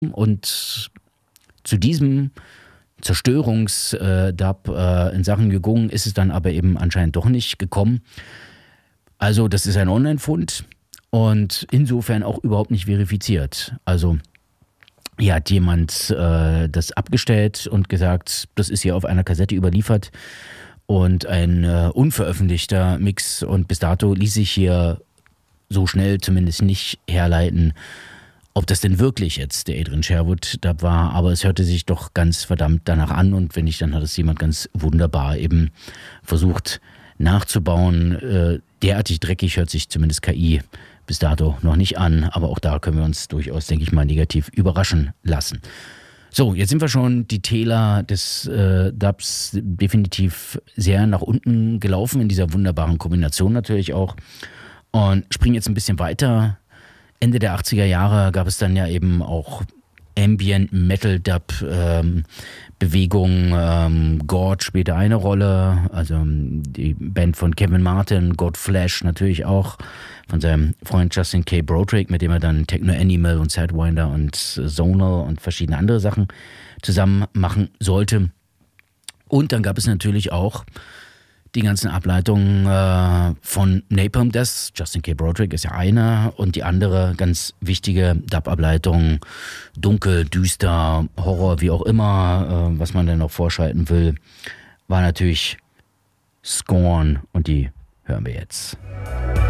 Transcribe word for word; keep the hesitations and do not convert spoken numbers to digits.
Und zu diesem Zerstörungs-Dub äh, in Sachen Gegungen ist es dann aber eben anscheinend doch nicht gekommen. Also das ist ein Online-Fund und insofern auch überhaupt nicht verifiziert. Also hier hat jemand äh, das abgestellt und gesagt, das ist hier auf einer Kassette überliefert und ein äh, unveröffentlichter Mix, und bis dato ließ sich hier so schnell zumindest nicht herleiten, ob das denn wirklich jetzt der Adrian Sherwood Dub war, aber es hörte sich doch ganz verdammt danach an, und wenn nicht, dann hat es jemand ganz wunderbar eben versucht nachzubauen. Äh, derartig dreckig hört sich zumindest K I bis dato noch nicht an, aber auch da können wir uns durchaus, denke ich mal, negativ überraschen lassen. So, jetzt sind wir schon die Täler des äh, Dubs definitiv sehr nach unten gelaufen, in dieser wunderbaren Kombination natürlich auch, und springen jetzt ein bisschen weiter. Ende der achtziger Jahre gab es dann ja eben auch Ambient Metal Dub ähm, Bewegung. Ähm, God spielte eine Rolle, also die Band von Kevin Martin, God Flash natürlich auch, von seinem Freund Justin K. Broderick, mit dem er dann Techno Animal und Sidewinder und Zonal und verschiedene andere Sachen zusammen machen sollte. Und dann gab es natürlich auch die ganzen Ableitungen äh, von Napalm Death. Justin K. Broderick ist ja einer, und die andere ganz wichtige Dub-Ableitung, dunkel, düster, Horror, wie auch immer, äh, was man denn noch vorschalten will, war natürlich Scorn, und die hören wir jetzt.